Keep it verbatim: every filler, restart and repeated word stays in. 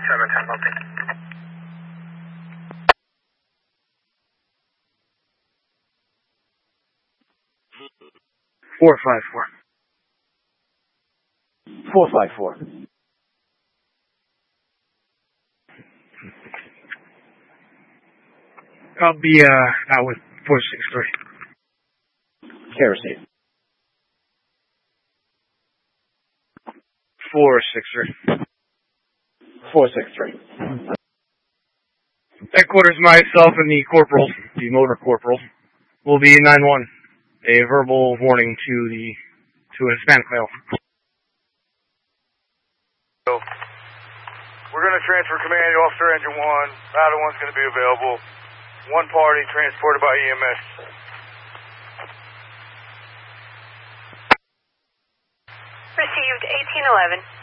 seven ten, update. Four five four. Four five four. I'll be uh out with four six three. Kerosene. Four six three. Four six three. Headquarters, myself and the corporal, the motor corporal, will be nine one. A verbal warning to the to a Hispanic male. So, we're going to transfer command to Officer Engine one. Either one's going to be available. One party transported by E M S. Received eighteen eleven.